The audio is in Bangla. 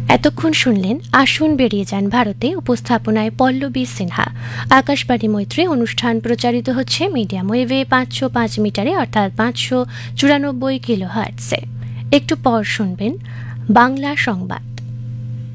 এতক্ষণ শুনলেন আসুন বেরিয়ে যান ভারতে, উপস্থাপনায় পল্লবী সিনহা। আকাশবাণী মৈত্রী অনুষ্ঠান প্রচারিত হচ্ছে মিডিয়াম ওয়েভে 505 মিটারে অর্থাৎ 594 কিলো হার্টসে। একটু পর শুনবেন বাংলা সংবাদ।